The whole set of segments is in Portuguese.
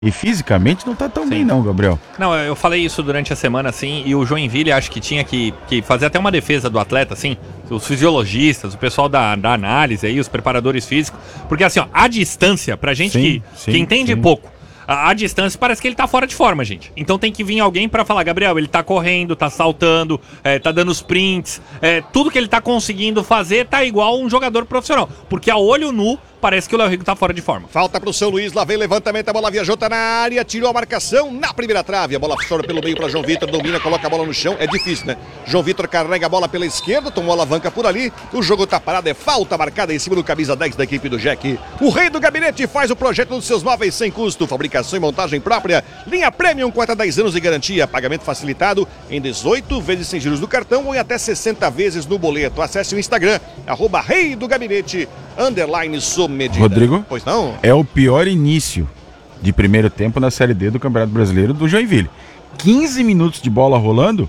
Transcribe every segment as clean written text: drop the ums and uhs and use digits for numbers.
E fisicamente não tá tão bem não, Gabriel. Não, eu falei isso durante a semana, assim, e o Joinville acho que tinha que fazer até uma defesa do atleta, assim, os fisiologistas, o pessoal da análise aí, os preparadores físicos, porque assim, ó, a distância, pra gente que entende pouco, a distância parece que ele tá fora de forma, gente. Então tem que vir alguém pra falar, Gabriel, ele tá correndo, tá saltando, tá dando os prints, tudo que ele tá conseguindo fazer tá igual um jogador profissional. Porque a olho nu, parece que o Léo Rigo tá fora de forma. Falta pro São Luís, lá vem levantamento, a bola viajou, tá na área, tirou a marcação na primeira trave, a bola sobra pelo meio pra João Vitor, domina, coloca a bola no chão, é difícil, né? João Vitor carrega a bola pela esquerda, tomou a alavanca por ali, o jogo tá parado, é falta marcada em cima do camisa 10 da equipe do Jack. O rei do gabinete faz o projeto dos seus móveis sem custo, fabricação e montagem própria, linha Premium com até 10 anos de garantia, pagamento facilitado em 18 vezes sem juros do cartão ou em até 60 vezes no boleto. Acesse o Instagram, @rei do gabinete, _sommedida. Rodrigo, pois não? É o pior início de primeiro tempo na Série D do Campeonato Brasileiro do Joinville. 15 minutos de bola rolando,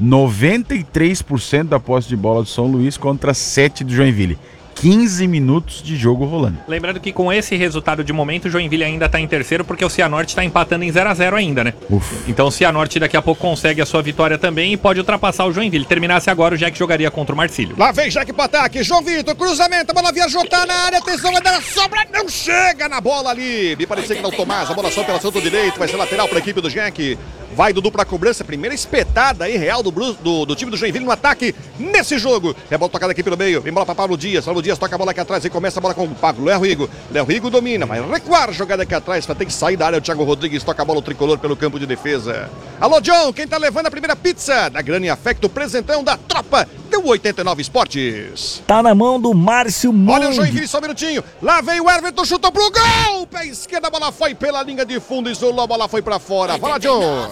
93% da posse de bola do São Luís contra 7 do Joinville. 15 minutos de jogo rolando. Lembrando que com esse resultado de momento, o Joinville ainda tá em terceiro, porque o Cianorte tá empatando em 0-0 ainda, né? Então o Cianorte daqui a pouco consegue a sua vitória também e pode ultrapassar o Joinville. Terminasse agora, o Jack jogaria contra o Marcílio. Lá vem Jack pro ataque, João Vitor, cruzamento, a bola viajou, tá na área, atenção, vai dar a sobra, não chega na bola ali. Me parecia que não, Tomás, a bola só pela canto direito, vai ser lateral pra equipe do Jack. Vai Dudu pra cobrança, primeira espetada aí real do time do Joinville no ataque nesse jogo. É bola tocada aqui pelo meio, vem bola pra Pablo Dias toca a bola aqui atrás e começa a bola com o Pablo. Léo Rigo domina, vai recuar, jogada aqui atrás, vai ter que sair da área. O Thiago Rodrigues toca a bola, o tricolor pelo campo de defesa. Alô John, quem tá levando a primeira pizza da Grana e Afecto, presentão da tropa do 89 Esportes. Tá na mão do Márcio Mundi. Olha o Joinville, só um minutinho, lá vem o Everton, chutou pro gol, pé esquerda, a bola foi pela linha de fundo, isolou, a bola foi pra fora. Fala John.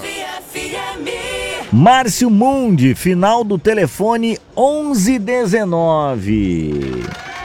Márcio Mundi, final do telefone 1119.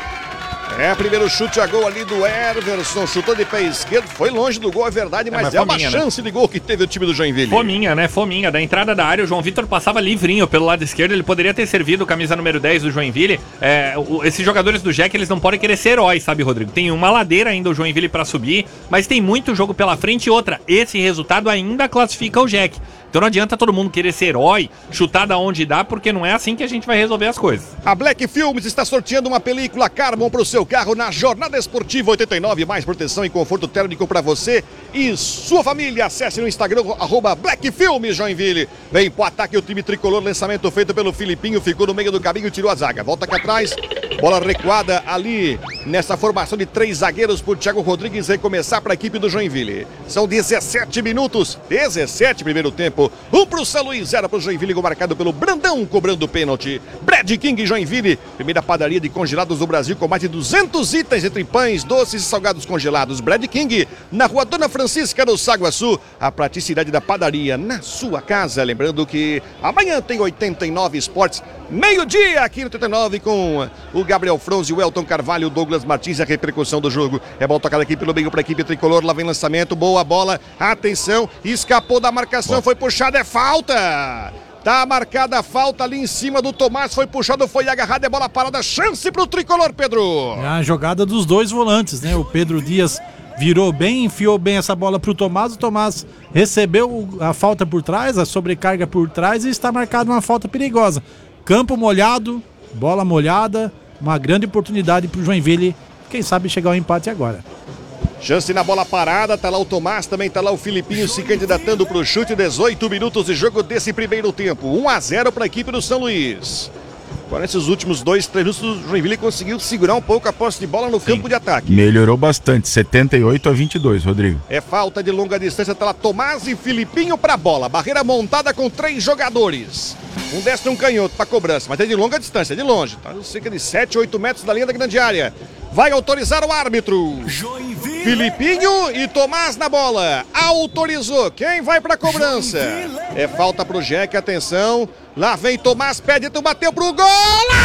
Primeiro chute a gol ali do Everson, chutou de pé esquerdo, foi longe do gol, é verdade, mas uma chance de gol que teve o time do Joinville. Fominha, né? Fominha, da entrada da área, o João Vitor passava livrinho pelo lado esquerdo, ele poderia ter servido camisa número 10 do Joinville. Esses jogadores do Jack, eles não podem querer ser heróis, sabe, Rodrigo? Tem uma ladeira ainda o Joinville pra subir, mas tem muito jogo pela frente e outra, esse resultado ainda classifica o Jack. Então não adianta todo mundo querer ser herói, chutar da onde dá, porque não é assim que a gente vai resolver as coisas. A Black Filmes está sorteando uma película Carbon para o seu carro na Jornada Esportiva 89. Mais proteção e conforto térmico para você e sua família. Acesse no Instagram, @Black Filmes Joinville. Vem pro ataque o time tricolor, lançamento feito pelo Filipinho, ficou no meio do caminho, tirou a zaga. Volta aqui atrás, bola recuada ali nessa formação de 3 zagueiros por Thiago Rodrigues recomeçar para a equipe do Joinville. São 17 minutos, 17 primeiro tempo. 1 pro São Luís, 0 pro Joinville, gol marcado pelo Brandão, cobrando pênalti. Brad King Joinville, primeira padaria de congelados do Brasil, com mais de 200 itens entre pães, doces e salgados congelados. Brad King, na rua Dona Francisca, no Saguaçu, a praticidade da padaria na sua casa. Lembrando que amanhã tem 89 Esportes, meio-dia aqui no 89, com o Gabriel Fronzi, o Elton Carvalho, o Douglas Martins, a repercussão do jogo. É bola tocada aqui pelo meio para a equipe tricolor, lá vem lançamento, boa bola, atenção, escapou da marcação, foi puxada, é falta! Tá marcada a falta ali em cima do Tomás, foi puxado, foi agarrado, é bola parada, chance pro tricolor, Pedro! É a jogada dos dois volantes, né? O Pedro Dias virou bem, enfiou bem essa bola pro Tomás, o Tomás recebeu a falta por trás, a sobrecarga por trás e está marcada uma falta perigosa. Campo molhado, bola molhada, uma grande oportunidade pro Joinville, quem sabe chegar ao empate agora. Chance na bola parada, tá lá o Tomás, também tá lá o Filipinho se candidatando pro chute, 18 minutos de jogo desse primeiro tempo, 1-0 para a equipe do São Luís. Agora nesses últimos 2-3 minutos o Joinville conseguiu segurar um pouco a posse de bola no campo de ataque. Melhorou bastante, 78-22, Rodrigo. É falta de longa distância, tá lá Tomás e Filipinho pra bola, barreira montada com 3 jogadores. Um destro e um canhoto pra cobrança, mas é de longa distância, de longe, tá cerca de 7, 8 metros da linha da grande área. Vai autorizar o árbitro. Filipinho e Tomás na bola. Autorizou. Quem vai pra cobrança? É falta pro Jack, atenção. Lá vem Tomás, pé dentro, bateu pro gol.